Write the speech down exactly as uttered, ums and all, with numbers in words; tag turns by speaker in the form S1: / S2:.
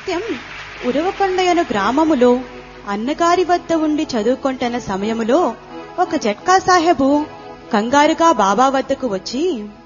S1: నిత్యం ఉరవకొండయను గ్రామములో అన్నగారి వద్ద ఉండి చదువుకొంటున్న సమయములో ఒక జట్కా సాహెబు కంగారుగా బాబా వద్దకు వచ్చి,